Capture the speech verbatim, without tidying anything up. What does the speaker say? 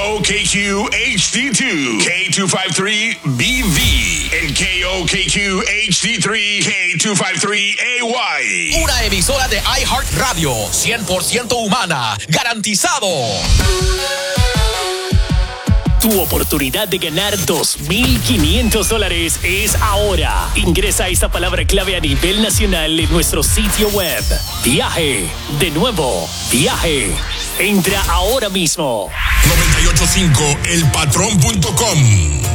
O K Q H D two, K two fifty-three B V, and K O K Q H D three, K two fifty-three A Y. Una emisora de iHeartRadio, cien por ciento humana, garantizado. Tu oportunidad de ganar dos mil quinientos dólares es ahora. Ingresa esta palabra clave a nivel nacional en nuestro sitio web. Viaje. De nuevo, viaje. Entra ahora mismo. noventa y ocho punto cinco el patrón punto com.